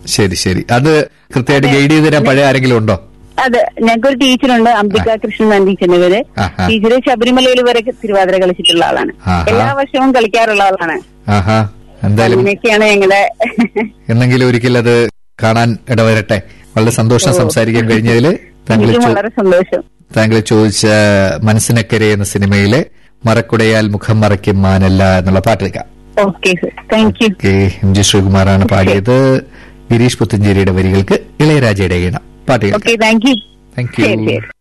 ശരി ശരി. അത് കൃത്യമായിട്ട് ഗൈഡ് ചെയ്ത് തരാൻ പഴയ ആരെങ്കിലും ഉണ്ടോ? അതെ, ഞങ്ങൾക്കൊരു ടീച്ചറുണ്ട്, അംബിക കൃഷ്ണൻ ടീച്ചറിന്റെ പേര്. ടീച്ചർ ശബരിമലയിൽ വരെ തിരുവാതിര കളിച്ചിട്ടുള്ള ആളാണ്. എല്ലാ വർഷവും കളിക്കാറുള്ള ആളാണ്. എന്തായാലും അങ്ങനെയൊക്കെയാണ് ഞങ്ങളുടെ. എന്നെങ്കിലും ഒരിക്കൽ അത് കാണാൻ ഇടവരട്ടെ. വളരെ സന്തോഷം സംസാരിക്കാൻ കഴിഞ്ഞതില്. വളരെ സന്തോഷം. താങ്കൾ ചോദിച്ച മനസ്സിനക്കരെ എന്ന സിനിമയിലെ മറക്കുടയാൽ മുഖം മറയ്ക്കും മാനല്ല എന്നുള്ള പാട്ട് കേൾക്കാം. Okay sir, thank you. M G ശ്രീകുമാറാണ് പാടിയത്. ഗിരീഷ് പുത്തഞ്ചേരിയുടെ വരികൾക്ക് ഇളയരാജയുടെ ഈണം. പാട്ട് കേൾക്കാം. Okay, thank you. Thank you.